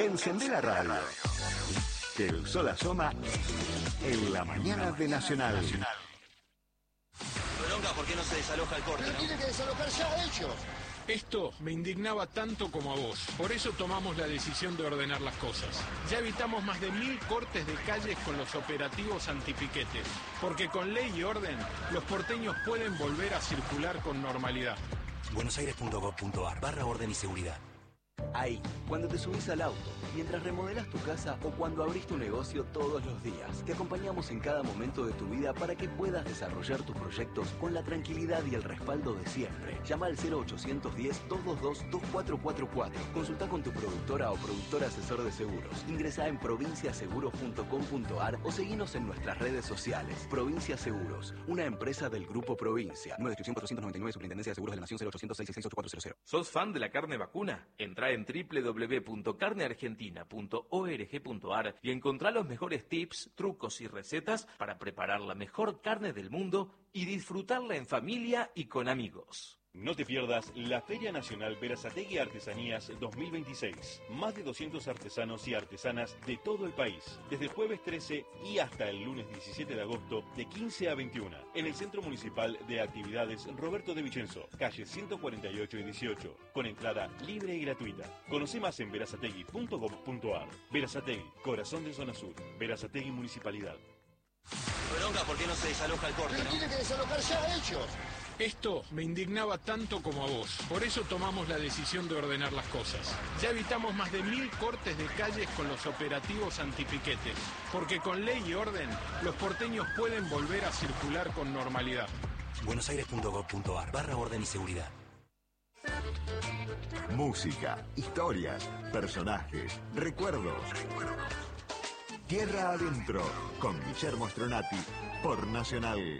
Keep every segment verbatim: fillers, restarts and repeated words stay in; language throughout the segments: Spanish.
Encendé la radio. Que el sol asoma en la mañana de Nacional. Bronca, ¿por qué no se desaloja el corte? Pero ¿no? tiene que desalojar ya ellos. Esto me indignaba tanto como a vos. Por eso tomamos la decisión de ordenar las cosas. Ya evitamos más de mil cortes de calles con los operativos antipiquetes. Porque con ley y orden, los porteños pueden volver a circular con normalidad. buenosaires.gov.ar barra orden y seguridad. Ahí, cuando te subís al auto, mientras remodelas tu casa o cuando abrís tu negocio todos los días. Te acompañamos en cada momento de tu vida para que puedas desarrollar tus proyectos con la tranquilidad y el respaldo de siempre. Llama al cero ochocientos diez, doscientos veintidós, veinticuatro cuarenta y cuatro. Consulta con tu productora o productor asesor de seguros. Ingresa en provincia seguros punto com punto ar o seguinos en nuestras redes sociales. Provincia Seguros, una empresa del Grupo Provincia. Número de inscripción cuatrocientos noventa y nueve, Superintendencia de Seguros de la Nación, cero ochocientos seis seis seis ocho cuatro cero cero. ¿Sos fan de la carne vacuna? Entrá en doble u doble u doble u punto carne argentina punto org punto ar y encontrá los mejores tips, trucos y recetas para preparar la mejor carne del mundo y disfrutarla en familia y con amigos. No te pierdas la Feria Nacional Berazategui Artesanías dos mil veintiséis. Más de doscientos artesanos y artesanas de todo el país. Desde el jueves trece y hasta el lunes diecisiete de agosto de quince a veintiuna. En el Centro Municipal de Actividades Roberto de Vicenzo, calle ciento cuarenta y ocho y dieciocho. Con entrada libre y gratuita. Conoce más en berazategui punto gov punto ar. Berazategui, corazón de Zona Sur. Berazategui Municipalidad. Bronca, ¿por qué no se desaloja el corte? Pero ¿no? tiene que desalojar ya ellos. Esto me indignaba tanto como a vos. Por eso tomamos la decisión de ordenar las cosas. Ya evitamos más de mil cortes de calles con los operativos antipiquetes. Porque con ley y orden, los porteños pueden volver a circular con normalidad. buenosaires.gov.ar barra orden y seguridad. Música, historias, personajes, recuerdos. Tierra Adentro, con Guillermo Stronati, por Nacional.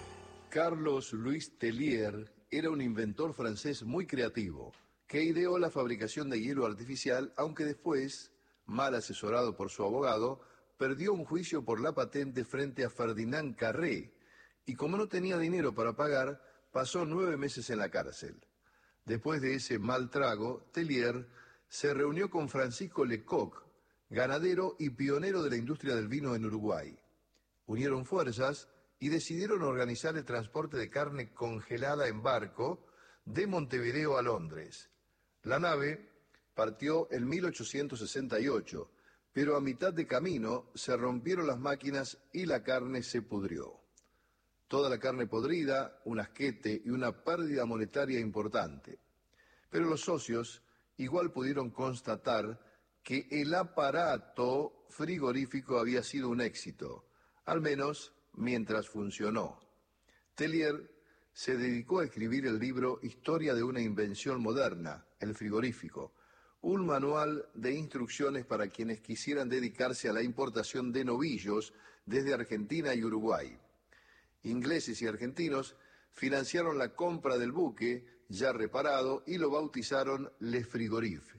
Carlos Louis Tellier era un inventor francés muy creativo, que ideó la fabricación de hielo artificial, aunque después, mal asesorado por su abogado, perdió un juicio por la patente frente a Ferdinand Carré, y como no tenía dinero para pagar, pasó nueve meses en la cárcel. Después de ese mal trago, Tellier se reunió con Francisco Lecoq, ganadero y pionero de la industria del vino en Uruguay. Unieron fuerzas y decidieron organizar el transporte de carne congelada en barco de Montevideo a Londres. La nave partió en mil ochocientos sesenta y ocho, pero a mitad de camino se rompieron las máquinas y la carne se pudrió. Toda la carne podrida, un asquete y una pérdida monetaria importante. Pero los socios igual pudieron constatar que el aparato frigorífico había sido un éxito, al menos mientras funcionó. Tellier se dedicó a escribir el libro Historia de una invención moderna, el frigorífico, un manual de instrucciones para quienes quisieran dedicarse a la importación de novillos desde Argentina y Uruguay. Ingleses y argentinos financiaron la compra del buque ya reparado y lo bautizaron Le Frigorif.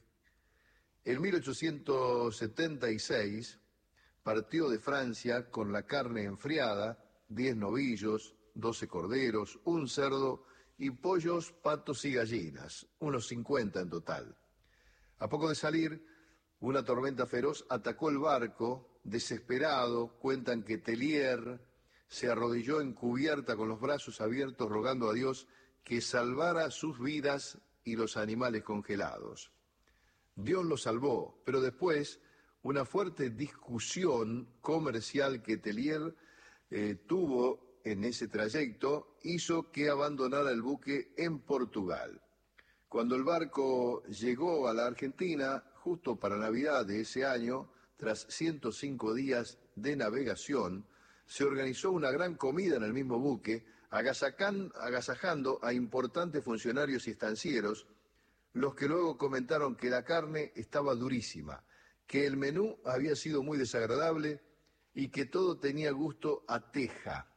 En mil ochocientos setenta y seis partió de Francia con la carne enfriada, diez novillos, doce corderos, un cerdo y pollos, patos y gallinas, unos cincuenta en total. A poco de salir, una tormenta feroz atacó el barco. Desesperado, cuentan que Tellier se arrodilló en cubierta con los brazos abiertos rogando a Dios que salvara sus vidas y los animales congelados. Dios lo salvó, pero después una fuerte discusión comercial que Tellier eh, tuvo en ese trayecto hizo que abandonara el buque en Portugal. Cuando el barco llegó a la Argentina, justo para Navidad de ese año, tras ciento cinco días de navegación, se organizó una gran comida en el mismo buque, agasajando a importantes funcionarios y estancieros, los que luego comentaron que la carne estaba durísima, que el menú había sido muy desagradable y que todo tenía gusto a teja.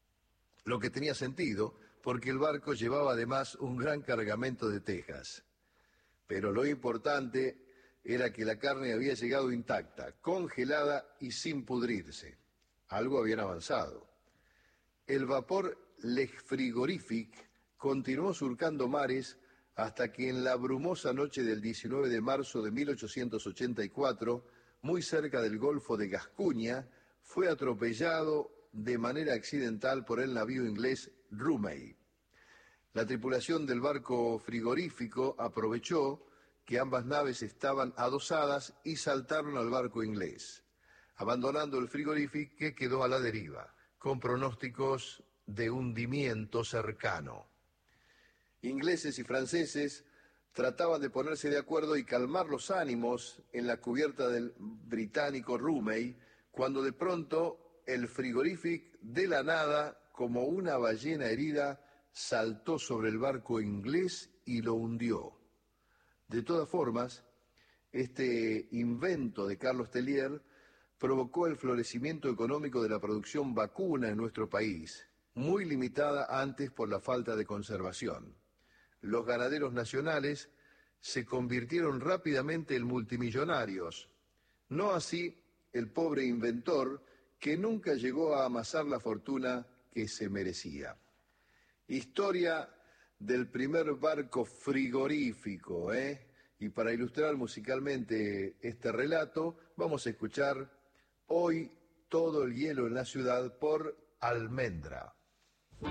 Lo que tenía sentido, porque el barco llevaba además un gran cargamento de tejas. Pero lo importante era que la carne había llegado intacta, congelada y sin pudrirse. Algo habían avanzado. El vapor Le Frigorifique continuó surcando mares hasta que en la brumosa noche del diecinueve de marzo de mil ochocientos ochenta y cuatro, muy cerca del Golfo de Gascuña, fue atropellado de manera accidental por el navío inglés Rumey. La tripulación del barco frigorífico aprovechó que ambas naves estaban adosadas y saltaron al barco inglés, abandonando el frigorífico, que quedó a la deriva, con pronósticos de hundimiento cercano. Ingleses y franceses trataban de ponerse de acuerdo y calmar los ánimos en la cubierta del británico Rumey, cuando de pronto el frigorífico, de la nada, como una ballena herida, saltó sobre el barco inglés y lo hundió. De todas formas, este invento de Carlos Tellier provocó el florecimiento económico de la producción vacuna en nuestro país, muy limitada antes por la falta de conservación. Los ganaderos nacionales se convirtieron rápidamente en multimillonarios, no así el pobre inventor, que nunca llegó a amasar la fortuna que se merecía. Historia del primer barco frigorífico, ¿eh? Y para ilustrar musicalmente este relato, vamos a escuchar Hoy todo el hielo en la ciudad por Almendra.